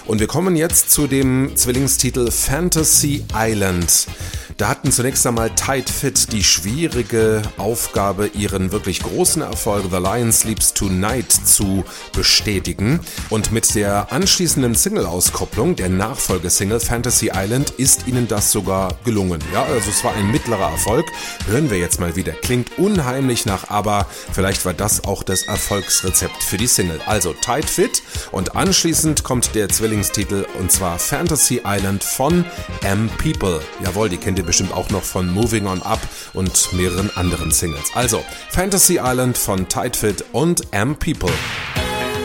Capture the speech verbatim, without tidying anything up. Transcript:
Und wir kommen jetzt zu dem Zwillingstitel Fantasy Island. Da hatten zunächst einmal Tight Fit die schwierige Aufgabe, ihren wirklich großen Erfolg The Lion Sleeps Tonight zu bestätigen. Und mit der anschließenden Single-Auskopplung, der Nachfolgesingle Fantasy Island, ist ihnen das sogar gelungen. Ja, also es war ein mittlerer Erfolg. Hören wir jetzt mal wieder. Klingt unheimlich nach ABBA. Vielleicht war das auch das Erfolgsrezept für die Single. Also Tight Fit und anschließend kommt der Zwillingstitel und zwar Fantasy Island von M People. Jawohl, die kennt ihr bestimmt auch noch von Moving On Up und mehreren anderen Singles. Also Fantasy Island von Tight Fit und M People.